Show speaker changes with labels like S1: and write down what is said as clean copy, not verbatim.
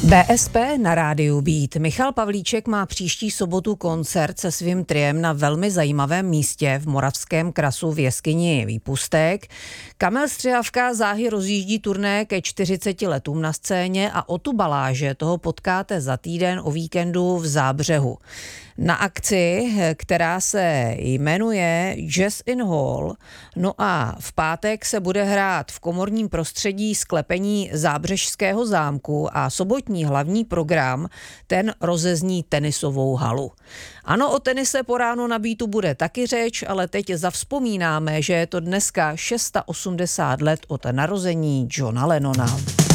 S1: BSP na rádiu Beat. Michal Pavlíček má příští sobotu koncert se svým triem na velmi zajímavém místě v Moravském Krasu v jeskyni Výpustek. Kamil Střehavka záhy rozjíždí turné ke 40 letům na scéně a o tu baláže toho potkáte za týden o víkendu v Zábřehu. Na akci, která se jmenuje Jazz in Hall, no a v pátek se bude hrát v komorním prostředí sklepení Zábřežského zámku a sobotní hlavní program, ten rozezní tenisovou halu. Ano, o tenise po ránu na Beatu bude taky řeč, ale teď zavzpomínáme, že je to dneska 680 let od narození Johna Lennona.